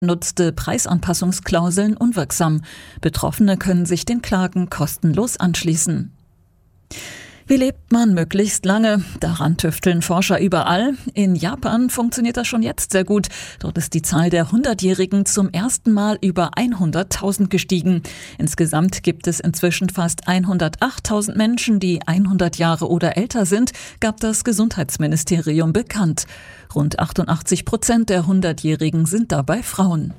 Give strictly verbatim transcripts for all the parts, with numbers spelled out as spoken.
nutzte Preisanpassungsklauseln unwirksam. Betroffene können sich den Klagen kostenlos anschließen. Wie lebt man möglichst lange? Daran tüfteln Forscher überall. In Japan funktioniert das schon jetzt sehr gut. Dort ist die Zahl der hundertjährigen zum ersten Mal über hunderttausend gestiegen. Insgesamt gibt es inzwischen fast hundertachttausend Menschen, die hundert Jahre oder älter sind, gab das Gesundheitsministerium bekannt. Rund achtundachtzig Prozent der hundertjährigen sind dabei Frauen.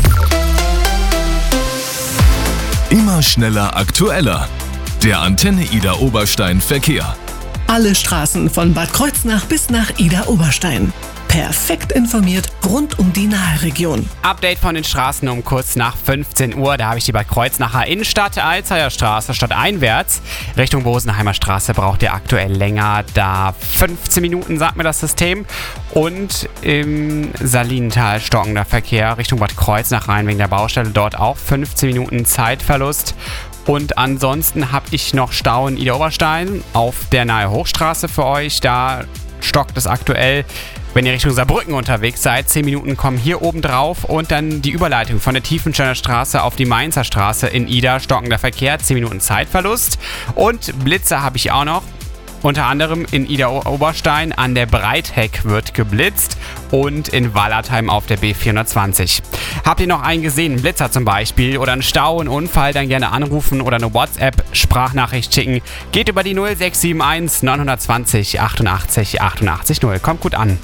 Immer schneller, aktueller. Der Antenne Idar Oberstein Verkehr. Alle Straßen von Bad Kreuznach bis nach Idar Oberstein. Perfekt informiert rund um die Naheregion. Update von den Straßen um kurz nach fünfzehn Uhr. Da habe ich die Bad Kreuznacher Innenstadt, Alzheimer Straße stadteinwärts. Richtung Bosenheimer Straße braucht ihr aktuell länger. Da fünfzehn Minuten, sagt mir das System. Und im Salinental stockender Verkehr Richtung Bad Kreuznach rein wegen der Baustelle. Dort auch fünfzehn Minuten Zeitverlust. Und ansonsten habe ich noch Stau in Idar Oberstein auf der Nahe Hochstraße für euch. Da stockt es aktuell, wenn ihr Richtung Saarbrücken unterwegs seid. zehn Minuten kommen hier oben drauf und dann die Überleitung von der Tiefensteiner Straße auf die Mainzer Straße in Idar. Stockender Verkehr, zehn Minuten Zeitverlust. Und Blitzer habe ich auch noch. Unter anderem in Idar Oberstein an der Breitheck wird geblitzt und in Wallertheim auf der B vierhundertzwanzig. Habt ihr noch einen gesehen, einen Blitzer zum Beispiel oder einen Stau, einen Unfall, dann gerne anrufen oder eine WhatsApp-Sprachnachricht schicken. Geht über die null sechs sieben eins neun zwei null achtundachtzig achtundachtzig null. Kommt gut an.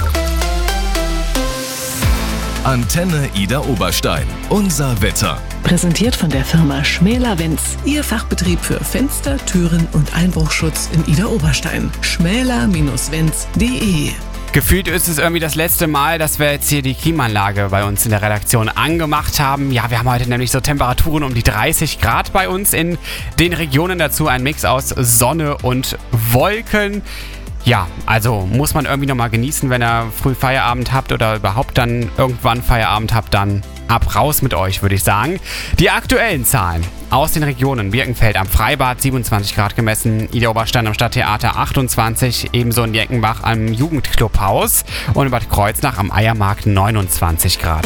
Antenne Idar Oberstein. Unser Wetter. Präsentiert von der Firma Schmäler Wenz. Ihr Fachbetrieb für Fenster, Türen und Einbruchschutz in Idar Oberstein. schmäler Bindestrich wenz punkt de. Gefühlt ist es irgendwie das letzte Mal, dass wir jetzt hier die Klimaanlage bei uns in der Redaktion angemacht haben. Ja, wir haben heute nämlich so Temperaturen um die dreißig Grad bei uns in den Regionen. Dazu ein Mix aus Sonne und Wolken. Ja, also muss man irgendwie nochmal genießen, wenn ihr früh Feierabend habt oder überhaupt dann irgendwann Feierabend habt, dann ab raus mit euch, würde ich sagen. Die aktuellen Zahlen aus den Regionen: Birkenfeld am Freibad siebenundzwanzig Grad gemessen, Idar Oberstein am Stadttheater achtundzwanzig, ebenso in Jeckenbach am Jugendclubhaus und in Bad Kreuznach am Eiermarkt neunundzwanzig Grad.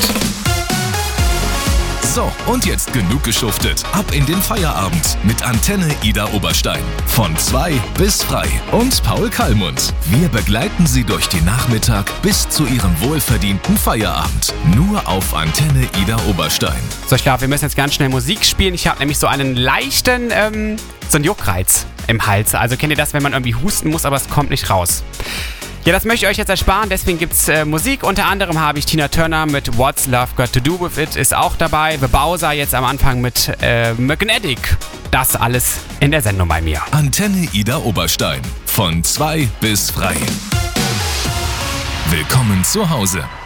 So, und jetzt genug geschuftet. Ab in den Feierabend mit Antenne Idar Oberstein. Von zwei bis frei. Und Paul Kallmund. Wir begleiten Sie durch den Nachmittag bis zu Ihrem wohlverdienten Feierabend. Nur auf Antenne Idar Oberstein. So, ich glaube, wir müssen jetzt ganz schnell Musik spielen. Ich habe nämlich so einen leichten, ähm, so einen Juckreiz im Hals. Also kennt ihr das, wenn man irgendwie husten muss, aber es kommt nicht raus? Ja, das möchte ich euch jetzt ersparen, deswegen gibt's äh, Musik. Unter anderem habe ich Tina Turner mit What's Love Got To Do With It ist auch dabei. The Bowser jetzt am Anfang mit äh, Magnetic. Das alles in der Sendung bei mir. Antenne Idar Oberstein. Von zwei bis frei. Willkommen zu Hause.